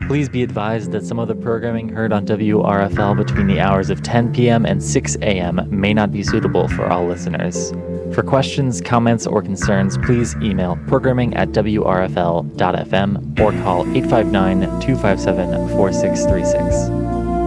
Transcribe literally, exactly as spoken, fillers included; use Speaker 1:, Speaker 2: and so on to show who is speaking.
Speaker 1: Please be advised that some of the programming heard on W R F L between the hours of ten p.m. and six a.m. may not be suitable for all listeners. For questions, comments, or concerns, please email programming at w r f l dot f m or call eight five nine, two five seven, four six three six.